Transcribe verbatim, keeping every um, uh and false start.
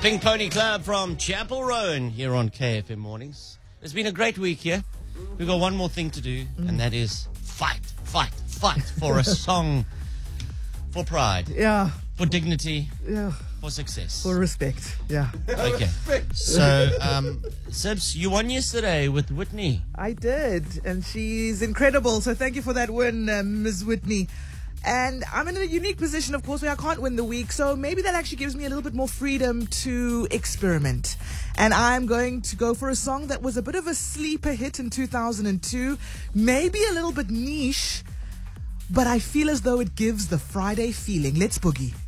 Pink Pony Club from Chapel Rowan here on K F M Mornings. It's been a great week here. We've got one more thing to do, mm. and that is fight, fight, fight for a song for pride. Yeah. For dignity. Yeah. For success. For respect. Yeah. Okay. So, um, Sibs, you won yesterday with Whitney. I did, and she's incredible. So thank you for that win, uh, Miz Whitney. And I'm in a unique position, of course, where I can't win the week. So maybe that actually gives me a little bit more freedom to experiment. And I'm going to go for a song that was a bit of a sleeper hit in two thousand two. Maybe a little bit niche, but I feel as though it gives the Friday feeling. Let's boogie.